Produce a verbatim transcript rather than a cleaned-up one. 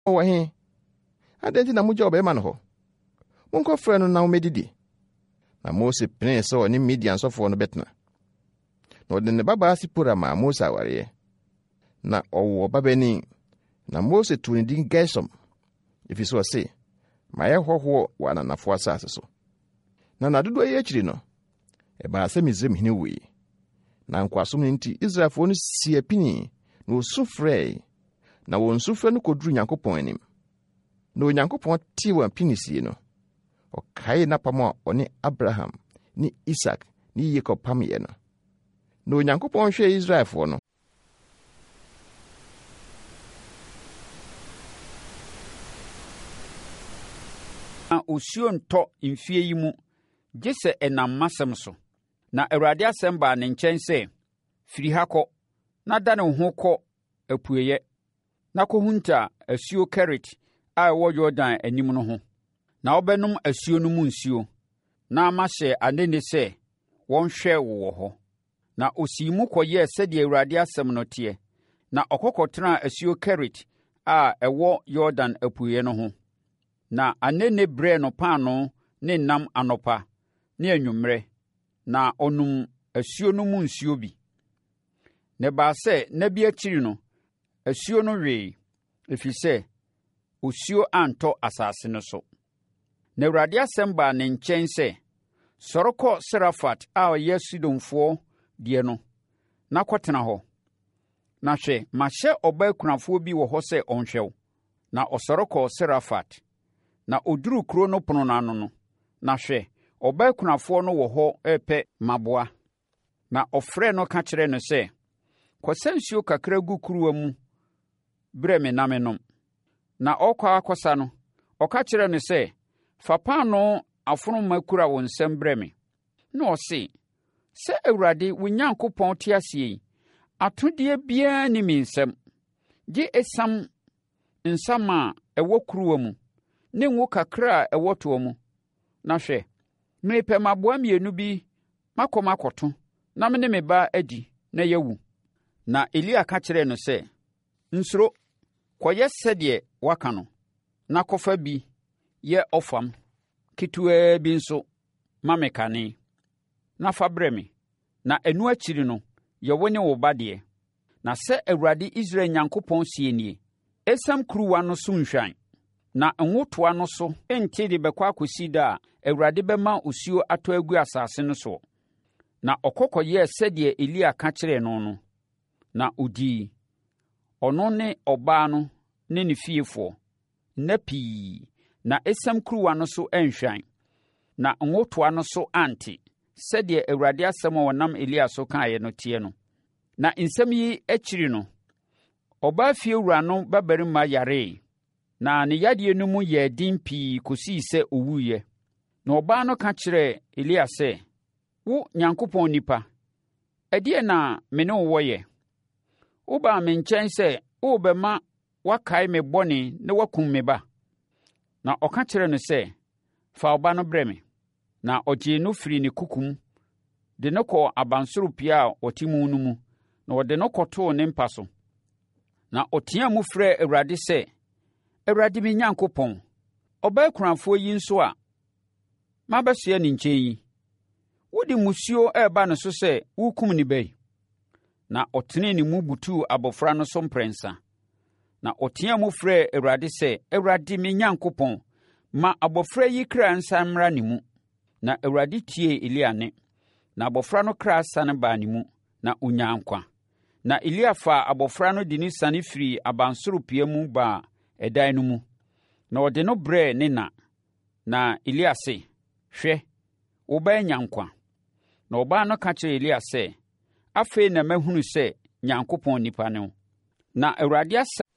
wo he adenti na mugye obema no ho monko frɛ no na umedidi na Mose pene so ni Midian sofo no betna na ɔde ne baba Sipora ma Mose aware na ɔwo babani na Mose tu ne din Gersom efi so se ma ye hoho wa na nafo asase so na na dodo ye akiri no e ba se Misraim hene wi na nkwasom nti Israelfo no si apini na osufrɛ na won sufrɛ no koduru Nyankopɔn anim na Onyankopɔn ti wa pinisi no o kai na pamo oni Abraham ni Isaac ni Jacob pamye no na Onyankopɔn hwɛ Israelfo no na osuo ntɔ mfie yi mu gye sɛ ɛnam masɛm so na Awurade asɛm baa ne nkyɛn sɛ firi ha kɔ na da ne ho kɔ apueyɛ na kɔhunta asuo Kerit a ɛwɔ Yordan anim no ho na wɔbɛnom asuo no mu nsuo na mahyɛ anene sɛ wɔnhwɛ wo wɔ hɔ na osii mu kɔyɛɛ sɛdeɛ Awurade asɛm no teɛ na ɔkɔkɔtena asuo Kerit a ɛwɔ Yordan apueyɛ no ho na anene brɛ no paano ne nam anɔpa ne anwummerɛ na ɔnom asuo no mu nsuo bi ne baa sɛ na bi akyiri no asuo no wee ɛfiri sɛ osuo antɔ asase no so na Awurade asɛm baa ne nkyɛn sɛ sɔre kɔ Serafat a ɔyɛ Sidonfoɔ deɛ no na kɔtena hɔ na hwɛ mahyɛ ɔbaa kunafoɔ bi wɔ hɔ sɛ ɔnhwɛ wo na ɔsɔre kɔ Serafat na oduru kuro no pono no ano no na hwɛ ɔbaa kunafoɔ no wɔ hɔ ɛpɛ maboa na ɔfrɛ no ka kyerɛ no sɛ kɔsa nsuo kakra gu kuruwa mu brɛ me na menom na ɔkɔ akɔsa no ɔka kyerɛ no sɛ fa paano afonoma kura wo nsɛm brɛ me na ɔse sɛ Awurade wo Nyankopɔn te ase yi atodeɛ biara ni me nsɛm gye esam nsam a ɛwɔ kuruwa mu ne ngo kakra a ɛwɔ toɔ mu na hwɛ mepɛ maboa mmienu bi makɔ makɔto na me ne me ba adi na yawu na Elia ka kyerɛ no sɛ nsuro kɔyɛ sɛdeɛ waka no na kɔfa bi yɛ ɔfam ketewaa bi nso ma me kane na fa brɛ me na ɛno akyiri no yɛwo ne wo ba deɛ na sɛ Awurade Israel Nyankopɔn sie nie esam kuruwa no so nhwan na nwotoa no so enti de bɛkɔ akɔsi da a Awurade bɛma osuo atɔ agu asase no so na ɔkɔkɔyɛɛ sɛdeɛ Elia ka kyerɛɛ no no na odii ɔno ne ɔbaa no ne ne fiefoɔ nna pii na esam kuruwa no so anhwan na nwotoa no so ante sɛdeɛ Awurade asɛm a wɔnam Elia so kaeɛ no teɛ no na nsɛm yi akyiri no ɔbaa fiewura no babarima yaree na ne yadeɛ no mu yɛ den pii kɔsii sɛ owuiɛ na ɔbaa no ka kyerɛɛ Elia sɛ wo Nyankopɔn nipa ɛdeɛ na me ne wo yɛ wobaa me nkyɛn sɛ wobɛma wakae me bɔne na wakum me ba na ɔka kyerɛ no sɛ fa ɔba no brɛ me na ɔgyee no firi ne kukum de no kɔɔ abansoro pia a ɔte mu no mu na ɔde no kɔtoo ne mpa so na ɔteaa mu frɛ Awurade sɛ Awurade me Nyankopɔn ɔbaa kunafoɔ yi nso a mabɛsoɛ ne nkyɛn yi wode musuo ɛreba no so sɛ wokum ne bai na ɔtenee ne mu butuu abɔfra no so mprɛnsa na ɔteaa mu frɛ Awurade sɛ Awurade me Nyankopɔn ma abɔfra yi kra nsan mmra ne mu na Awurade tie Elia ne na abɔfra no kra sane baa ne mu na onyaa nkwa na Elia faa abɔfra no de ne sane firi abansoro pia mu baa ɛdan no mu na ɔde no brɛɛ ne na na Elia se hwɛ wobɛnya nya nkwa na ɔbaa no ka kyerɛ Elia sɛ afei na mahunu sɛ Nyankopɔn nipa ne wo na Awurade asɛm